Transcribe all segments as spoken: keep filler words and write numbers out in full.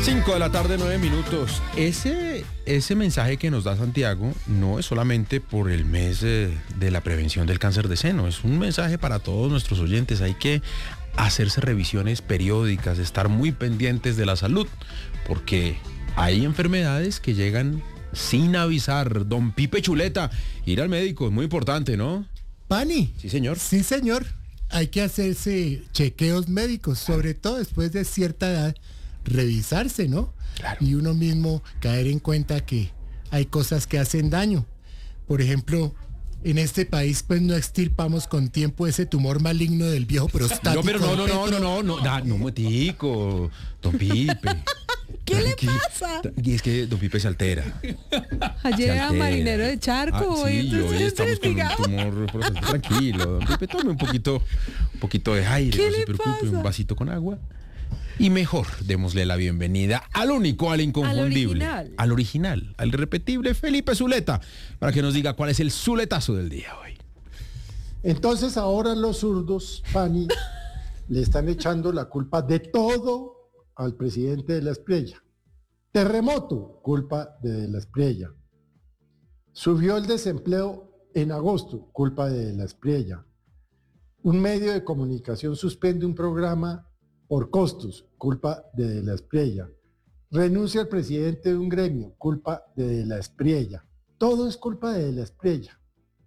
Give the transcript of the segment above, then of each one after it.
Cinco de la tarde, nueve minutos. Ese, ese mensaje que nos da Santiago no es solamente por el mes eh, de la prevención del cáncer de seno, es un mensaje para todos nuestros oyentes. Hay que hacerse revisiones periódicas, estar muy pendientes de la salud, porque hay enfermedades que llegan sin avisar. Don Pipe Chuleta, ir al médico es muy importante, ¿no? Pani. Sí, señor. Sí, señor. Hay que hacerse chequeos médicos, sobre todo después de cierta edad, revisarse, ¿no? Claro. Y uno mismo caer en cuenta que hay cosas que hacen daño. Por ejemplo, en este país pues no extirpamos con tiempo ese tumor maligno del viejo prostático. No, pero no, no, no, no, no, no, no, no, motico, don Pipe. ¿Qué le Tranqui- pasa? Y es que don Pipe se altera. Ayer Se era altera. marinero de charco. Ah, y sí, entonces hoy se estamos con un desligaba. tumor prostático. Tranquilo, don Pipe, tome un poquito, un poquito de aire, ¿Qué no se le preocupe, pasa? un vasito con agua. Y mejor, démosle la bienvenida al único, al inconfundible, Al original. al original, al irrepetible Felipe Zuleta, para que nos diga cuál es el zuletazo del día hoy. Entonces ahora los zurdos, Pani, le están echando la culpa de todo al presidente de la Espriella. Terremoto, culpa de De la Espriella. Subió el desempleo en agosto, culpa de De la Espriella. Un medio de comunicación suspende un programa por costos, culpa de De la Espriella. Renuncia el presidente de un gremio, culpa de De la Espriella. Todo es culpa de De la Espriella.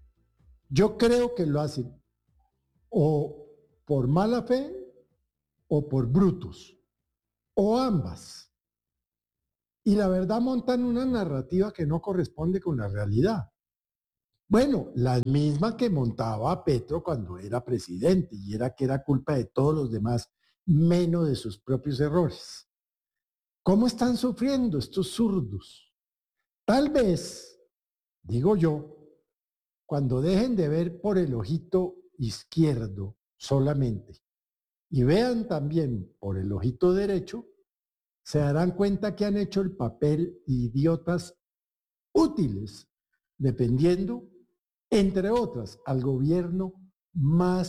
Yo creo que lo hacen o por mala fe o por brutos, o ambas. Y la verdad montan una narrativa que no corresponde con la realidad. Bueno, la misma que montaba Petro cuando era presidente, y era que era culpa de todos los demás, menos de sus propios errores. ¿Cómo están sufriendo estos zurdos? Tal vez, digo yo, cuando dejen de ver por el ojito izquierdo solamente y vean también por el ojito derecho, se darán cuenta que han hecho el papel de idiotas útiles, dependiendo, entre otras, al gobierno más